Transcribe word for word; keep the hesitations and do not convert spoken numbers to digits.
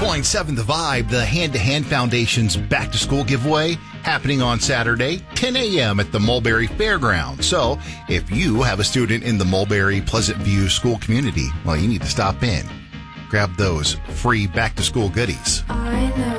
point seven The Vibe, the Hand to Hand Foundation's back to school giveaway happening on Saturday, ten a.m. at the Mulberry Fairground. So if you have a student in the Mulberry Pleasant View school community, well, you need to stop in. Grab those free back to school goodies. I know.